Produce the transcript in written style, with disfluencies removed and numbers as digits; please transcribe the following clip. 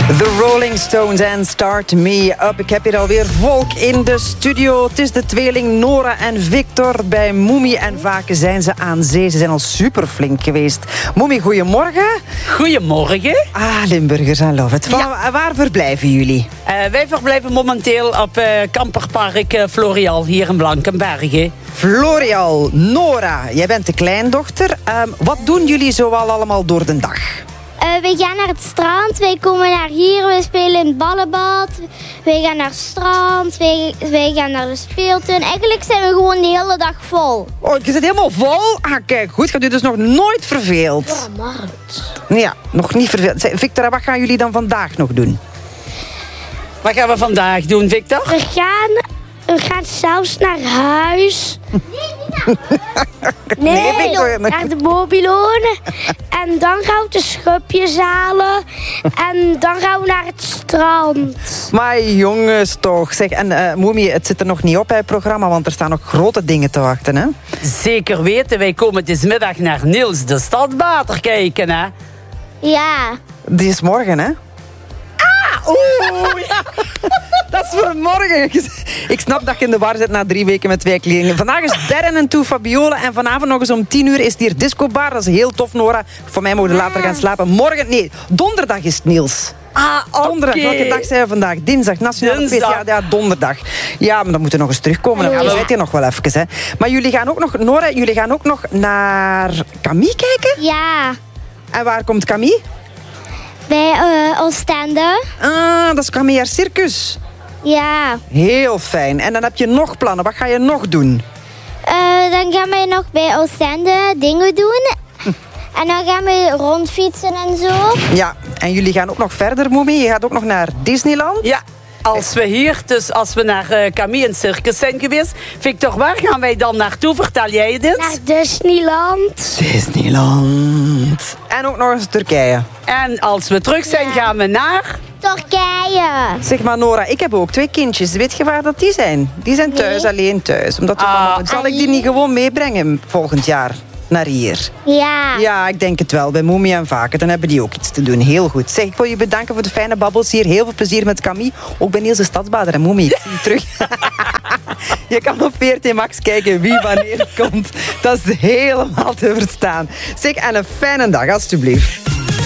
The Rolling Stones en Start Me Up. Ik heb hier alweer volk in de studio. Het is de tweeling Nora en Victor. Bij Moemi en Vaken zijn ze aan zee. Ze zijn al super flink geweest. Moemi, goedemorgen. Goedemorgen. Limburgers, I love it. Waar verblijven jullie? Wij verblijven momenteel op kamperpark Florial hier in Blankenbergen. Florial. Nora, jij bent de kleindochter. Wat doen jullie zoal allemaal door de dag? We gaan naar het strand, wij komen naar hier, we spelen in het ballenbad. Wij gaan naar het strand, wij gaan naar de speeltuin. Eigenlijk zijn we gewoon de hele dag vol. Oh, je zit helemaal vol? Ah, kijk, goed. Gaat u dus nog nooit verveeld? Ja, markt. Ja, nog niet verveeld. Victor, wat gaan jullie dan vandaag nog doen? Wat gaan we vandaag doen, Victor? We gaan zelfs naar huis. Nee, Victor. naar de mobilonen. En dan gaan we de schupjes halen. En dan gaan we naar het strand. Maar jongens toch. Zeg, en Moemi, het zit er nog niet op, het programma, want er staan nog grote dingen te wachten, hè? Zeker weten, wij komen dit middag naar Niels de Stadsbader kijken, hè? Ja. Die is morgen, hè? Oeh, ja. Dat is voor morgen. Ik snap dat je in de war zit na 3 weken met 2 kledingen. Vandaag is Darren en Toe Fabiola. En vanavond nog eens om 10 uur is het hier discobar. Dat is heel tof, Nora. Voor mij mogen we later gaan slapen. Morgen, nee, donderdag is het, Niels. Oké. Donderdag, welke dag zijn we vandaag? Dinsdag, nationale feest. Ja, donderdag. Ja, maar dan moeten we nog eens terugkomen. Dan zit hier nog wel even, hè. Maar jullie gaan ook nog, Nora, jullie gaan ook nog naar Camille kijken? Ja. En waar komt Camille? Bij Oostende. Ah, dat is Camille Circus. Ja. Heel fijn. En dan heb je nog plannen. Wat ga je nog doen? Dan gaan we nog bij Oostende dingen doen. En dan gaan we rondfietsen en zo. Ja, en jullie gaan ook nog verder, Moemi. Je gaat ook nog naar Disneyland. Ja, als we naar Camille en Circus zijn geweest. Victor, waar gaan wij dan naartoe? Vertel jij dit? Naar Disneyland. Disneyland. En ook nog eens Turkije. En als we terug zijn, gaan we naar... Turkije. Zeg maar, Nora, ik heb ook 2 kindjes. Weet je waar dat die zijn? Die zijn thuis, alleen thuis. Omdat zal ik die niet gewoon meebrengen volgend jaar? Naar hier. Ja. Ja, ik denk het wel. Bij Moemi en Vaken. Dan hebben die ook iets te doen. Heel goed. Zeg, ik wil je bedanken voor de fijne babbels hier. Heel veel plezier met Camille. Ook bij Niels de Stadsbader en Moemi. Ik zie je terug. Je kan op VRT Max kijken wie wanneer komt. Dat is helemaal te verstaan. Zeg, en een fijne dag, alstublieft.